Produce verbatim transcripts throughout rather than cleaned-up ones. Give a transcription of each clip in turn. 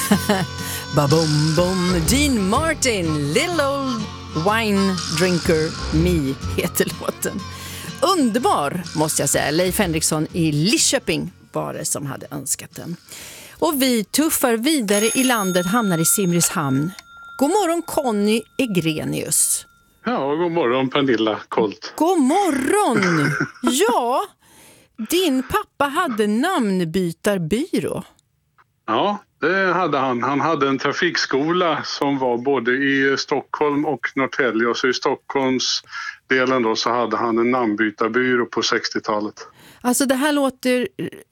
Ba-bom bom, Dean Martin, Little Old Wine Drinker Me heter låten. Underbar måste jag säga. Leif Henriksson i Lidköping var det som hade önskat den. Och vi tuffar vidare i landet, hamnar i Simrishamn. God morgon Conny Egrenius. Ja, god morgon Pernilla Kolt. God morgon! Ja, din pappa hade namnbytarbyrå. Ja, det hade han. Han hade en trafikskola som var både i Stockholm och Norrtälje. Och så i Stockholms delen då så hade han en namnbytarbyrå på sextiotalet. Alltså det här låter...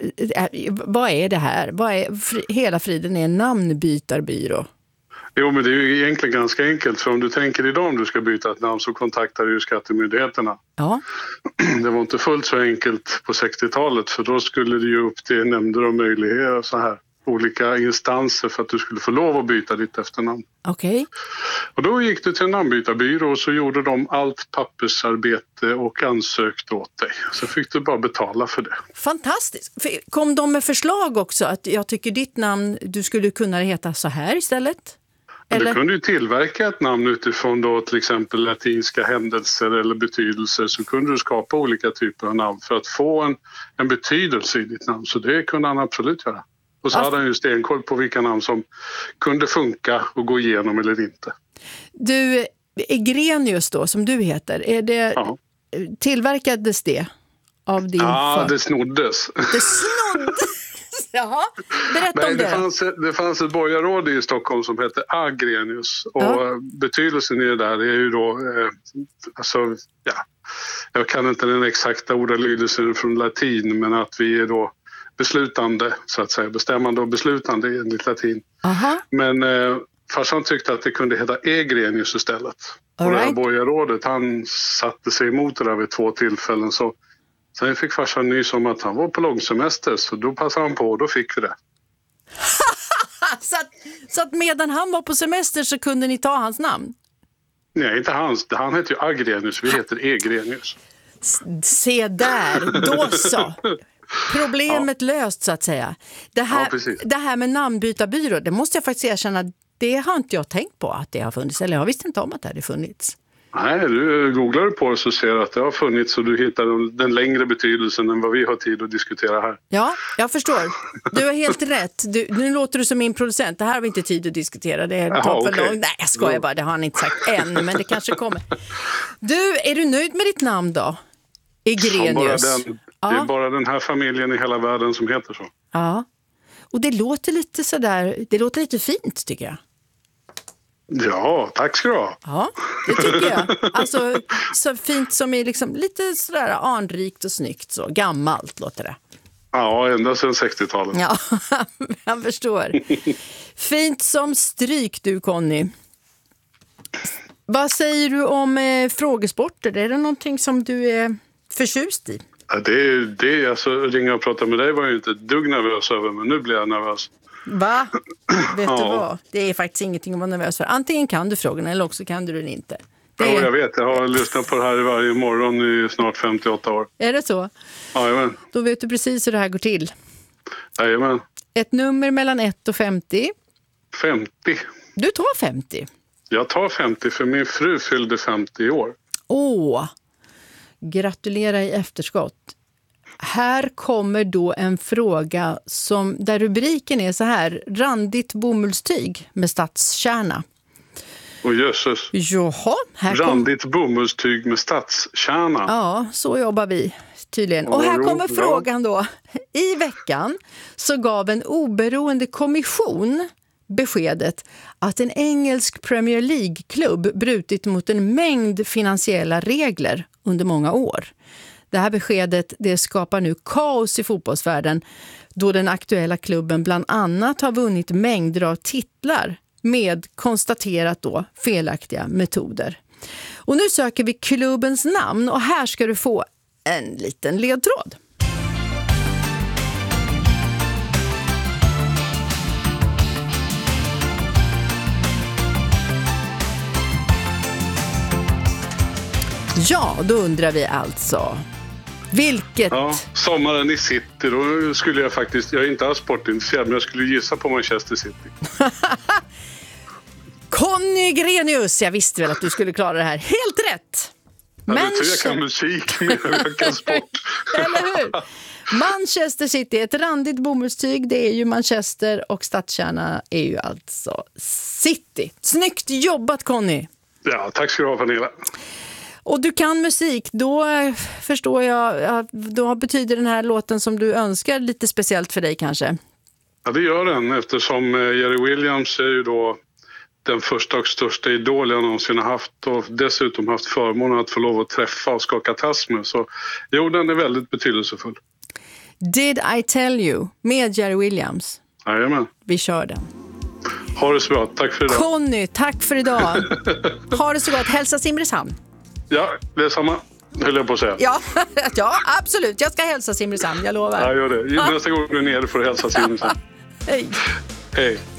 Vad är det här? Vad är hela friden är en namnbytarbyrå? Jo, men det är ju egentligen ganska enkelt. För om du tänker idag om du ska byta ett namn så kontaktar du ju skattemyndigheterna. Ja. Det var inte fullt så enkelt på sextiotalet för då skulle det ju upp till nämnder och möjligheter så här. Olika instanser för att du skulle få lov att byta ditt efternamn. Okej. Okay. Och då gick du till en namnbytarbyrå och så gjorde de allt pappersarbete och ansökte åt dig. Så fick du bara betala för det. Fantastiskt. Kom de med förslag också att jag tycker ditt namn, du skulle kunna heta så här istället? Eller? Du kunde ju tillverka ett namn utifrån då till exempel latinska händelser eller betydelser så kunde du skapa olika typer av namn för att få en, en betydelse i ditt namn. Så det kunde han absolut göra. Och så alltså, hade han ju stenkoll på vilka namn som kunde funka och gå igenom eller inte. Du, Egrenius då, som du heter, är det, ja. Tillverkades det av din Ja, för... det snoddes. Det snoddes? Jaha, berätta Nej, om det. Det fanns, det fanns ett borgarråd i Stockholm som hette Agrenius. Och ja. Betydelsen i det där är ju då, eh, alltså, ja, jag kan inte den exakta ordalydelsen från latin, men att vi är då beslutande, så att säga, bestämmande och beslutande enligt latin. Aha. Men eh, farsan tyckte att det kunde heta Egrenius istället. All och right. Det här borgarrådet, han satte sig emot det där vid två tillfällen. Så sen fick farsan nys om att han var på långsemester, så då passade han på och då fick vi det. så, att, så att medan han var på semester så kunde ni ta hans namn? Nej, inte hans. Han heter ju Agrenius, vi heter Egrenius. Se där, då så. Problemet ja. löst så att säga. Det här, ja, det här med namnbytarbyrå, det måste jag faktiskt erkänna, det har inte jag tänkt på att det har funnits. Eller jag visste inte om att det hade funnits. Nej, du googlar på det så ser du att det har funnits och du hittar den längre betydelsen än vad vi har tid att diskutera här. Ja, jag förstår. Du har helt rätt. Du, nu låter du som min producent. Det här har vi inte tid att diskutera. Det är Aha, för okay. långt. Nej, jag skojar bara. Det har han inte sagt än, men det kanske kommer. Du, är du nöjd med ditt namn då? Egrenius. Ja, den, ja. Det är bara den här familjen i hela världen som heter så. Ja, och det låter lite sådär, det låter lite fint tycker jag. Ja, tack ska du ha. Ja, det tycker jag. Alltså så fint som är liksom lite sådär anrikt och snyggt så. Gammalt låter det. Ja, ända sedan sextiotalet. Ja, jag förstår. Fint som stryk du, Conny. Vad säger du om eh, frågesporter? Är det någonting som du är förtjust i? Ja, det är det. Alltså, ringa och prata med dig var jag inte ett dugg nervös över, men nu blir jag nervös. Va? Vet ja. du vad? Det är faktiskt ingenting att vara nervös för. Antingen kan du frågorna eller också kan du den inte. Det är... Ja, är... jag vet. Jag har lyssnat på det här varje morgon i snart femtioåtta år. Är det så? Jajamän. Då vet du precis hur det här går till. Jajamän. Ett nummer mellan ett och femtio. femtio. Du tar femtio. Jag tar femtio för min fru fyllde femtio i år. Åh, gratulera i efterskott. Här kommer då en fråga som, där rubriken är så här: randigt bomullstyg med stadskärna. Och jösses. Jaha, här randigt kom... bomullstyg med stadskärna. Ja, så jobbar vi tydligen. Och här kommer frågan då. I veckan så gav en oberoende kommission beskedet att en engelsk Premier League-klubb brutit mot en mängd finansiella regler under många år. Det här beskedet det skapar nu kaos i fotbollsvärlden då den aktuella klubben bland annat har vunnit mängder av titlar med konstaterat då felaktiga metoder. Och nu söker vi klubbens namn och här ska du få en liten ledtråd. Ja, då undrar vi alltså. Vilket? Ja, sommaren i City, då skulle jag faktiskt, jag är inte alls sportintresserad, men jag skulle gissa på Manchester City. Conny Grenius, jag visste väl att du skulle klara det här. Helt rätt! Ja, men... Jag tror jag kan musik mer än jag kan sport. Eller hur? Manchester City, ett randigt bomullstyg, det är ju Manchester och stadskärna är ju alltså City. Snyggt jobbat, Conny! Ja, tack ska du ha, Pernilla. Och du kan musik, då förstår jag, då betyder den här låten som du önskar lite speciellt för dig kanske? Ja, det gör den, eftersom Jerry Williams är ju då den första och största idol jag någonsin har haft och dessutom haft förmånen att få lov att träffa och skaka tass med. Så jo, den är väldigt betydelsefull. Did I tell you med Jerry Williams? Jajamän. Vi kör den. Ha det så bra, tack för idag. Conny, tack för idag. Ha det så gott, hälsa Simrishamn. Ja, det är samma, höll jag på att säga. Ja, ja, absolut. Jag ska hälsa Simrishamn, jag lovar. Ja, gör det. Nästa gång du är nere får du hälsa Simrishamn. Hej. Hej.